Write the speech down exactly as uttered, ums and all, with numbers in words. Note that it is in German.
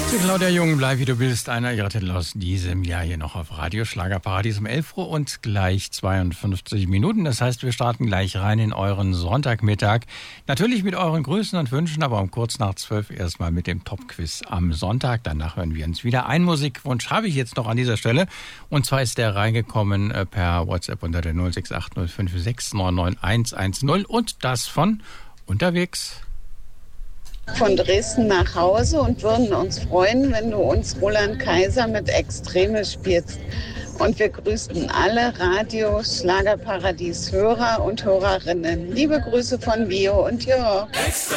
Zu Claudia Jung, bleib wie du bist, einer ihrer Titel aus diesem Jahr hier noch auf Radio Schlagerparadies um elf Uhr und gleich zweiundfünfzig Minuten. Das heißt, wir starten gleich rein in euren Sonntagmittag. Natürlich mit euren Grüßen und Wünschen, aber um kurz nach zwölf erstmal mit dem Top-Quiz am Sonntag. Danach hören wir uns wieder. Einen Musikwunsch habe ich jetzt noch an dieser Stelle. Und zwar ist der reingekommen per WhatsApp unter der null sechs acht null fünf sechs neun neun eins eins null und das von Unterwegs. Von Dresden nach Hause und würden uns freuen, wenn du uns Roland Kaiser mit Extreme spielst. Und wir grüßen alle Radio Schlagerparadies Hörer und Hörerinnen. Liebe Grüße von Bio und Jörg.